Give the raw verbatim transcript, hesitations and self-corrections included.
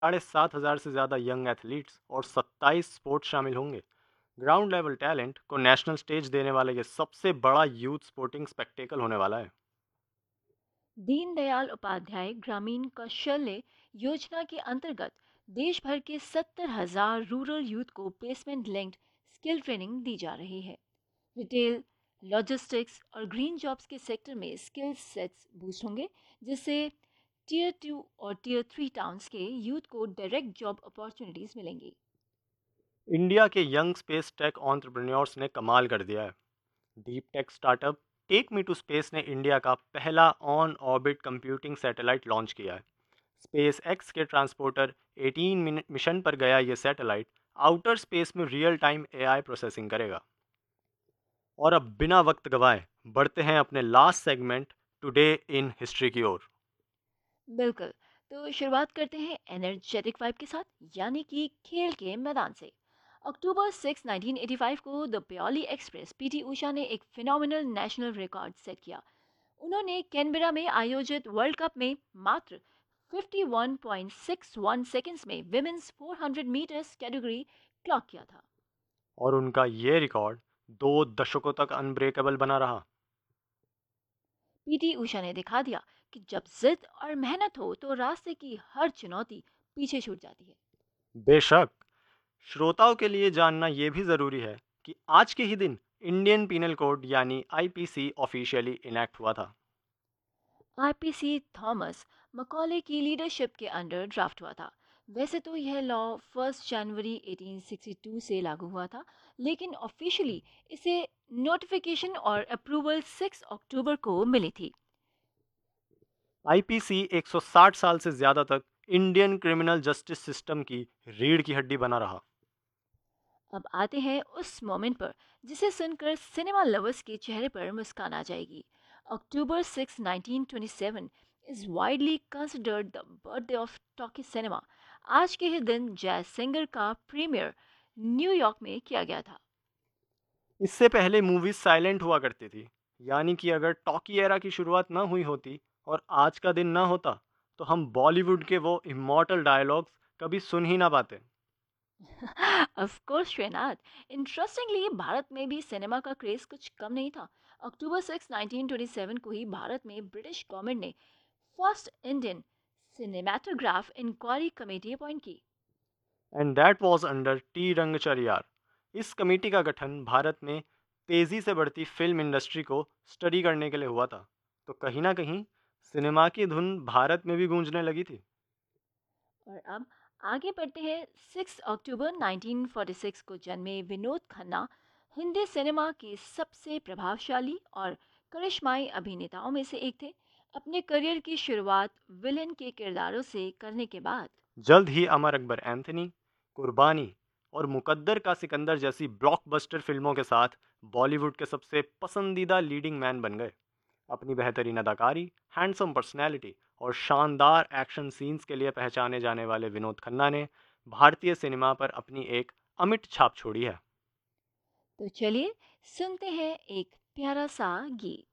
साढ़े सात हजार से ज़्यादा यंग एथलीट्स और सत्ताईस स्पोर्ट्स शामिल होंगे। ग्राउंड लेवल टैलेंट को नेशनल स्टेज देने वाला ये सबसे बड़ा यूथ स्पोर्टिंग स्पेक्टेकल होने वाला है। दीनदयाल उपाध्याय ग्रामीण कौशल्य योजना के अंतर्गत देश भर के सत्तर हजार रूरल यूथ को प्लेसमेंट लिंक्ड स्किल ट्रेनिंग दी जा रही है। रिटेल, लॉजिस्टिक्स और ग्रीन जॉब्स के सेक्टर में स्किल सेट्स बूस्ट होंगे, जिससे टीयर टू और टीयर थ्री टाउन्स के यूथ को डायरेक्ट जॉब अपॉर्चुनिटीज मिलेंगी। इंडिया के यंग स्पेस टेक एंटरप्रेन्योर्स ने कमाल कर दिया है। Deep tech startup take me to space ने इंडिया का पहला on orbit computing satellite launch किया है। स्पेस एक्स के ट्रांसपोर्टर अठारह मिशन पर गया ये सैटेलाइट आउटर स्पेस में रियल टाइम एआई प्रोसेसिंग करेगा। और अब बिना वक्त गवाए बढ़ते हैं अपने last segment today in history की ओर। बिल्कुल। तो शुरुआत करते हैं एनर्जेटिक वाइब के साथ, यानी कि खेल के मैदान से। October six nineteen eighty five को the purely express PT Usha ने एक फिनोमिनल नेशनल रिकॉर्ड सेट किया। उन्होंने कैनबरा में आयोजित वर्ल्ड कप में मात्र इक्यावन पॉइंट सिक्स वन सेकंड्स में women's four hundred metres category clock किया था। और उनका ये रिकॉर्ड दो दशकों तक अनब्रेकेबल बना रहा। पीटी उषा ने दिखा दिया कि जब जिद और मेहनत हो तो रास्ते की हर चुनौती पीछे छूट जाती है। बेशक, श्रोताओं के लिए जानना यह भी ज़रूरी है कि आज के ही दिन इंडियन पीनल कोड यानी आईपीसी ऑफिशियली इनैक्ट हुआ था। आईपीसी थॉमस मकॉले की लीडरशिप के अंडर ड्राफ्ट हुआ था। वैसे तो यह लॉ फर्स्ट जनवरी एटीन सिक्सटी टू से लागू हुआ था, लेकिन ऑफिशियली इसे नोटिफिकेशन और अप्रूवल सिक्स अक्टूबर को मिली थी। आईपीसी एक सौ साठ साल से ज़्यादा तक इंडियन क्रिमिनल जस्टिस सिस्टम की रीढ़ की हड्डी बना रहा। अब आते हैं उस मोमेंट पर जिसे सुनकर सिनेमा लवर्स के चेहरे पर मुस्कान आ जाएगी। October six nineteen twenty seven is widely considered the birthday of talkie cinema. आज के ही दिन जैज सिंगर का प्रीमियर न्यूयॉर्क में किया गया था। इससे पहले मूवीज साइलेंट हुआ करती थी, यानी कि अगर टॉकी एरा की शुरुआत ना हुई होती और आज का दिन ना होता तो हम बॉलीवुड के वो इमॉर्टल डायलॉग्स कभी सुन ही ना पाते। Of course Srinath. Interestingly Bharat में भी सिनेमा का क्रेज कुछ कम नहीं था। October six nineteen twenty seven को ही भारत में ब्रिटिश गवर्नमेंट ने first Indian cinematograph inquiry committee appoint की। And that was under T रंगचरियार। इस कमेटी का गठन भारत में तेजी से बढ़ती फिल्म इंडस्ट्री को स्टडी करने के लिए हुआ था। तो कहीं ना कहीं सिनेमा की धुन भारत में भी गूंजने लगी थी। और अब आगे बढ़ते हैं। Six October nineteen forty six को जन्मे विनोद खन्ना हिंदी सिनेमा के सबसे प्रभावशाली और करिश्माई अभिनेताओं में से एक थे। अपने करियर की शुरुआत विलेन के किरदारों से करने के बाद जल्द ही अमर अकबर एंथनी, कुर्बानी और मुकद्दर का सिकंदर जैसी ब्लॉकबस्टर फिल्मों के साथ बॉलीवुड के सबसे पसंदीदा लीडिंग मैन बन गए। अपनी बेहतरीन अदाकारी, हैंडसम पर्सनैलिटी और शानदार एक्शन सीन्स के लिए पहचाने जाने वाले विनोद खन्ना ने भारतीय सिनेमा पर अपनी एक अमिट छाप छोड़ी है। तो चलिए सुनते हैं एक प्यारा सा गीत।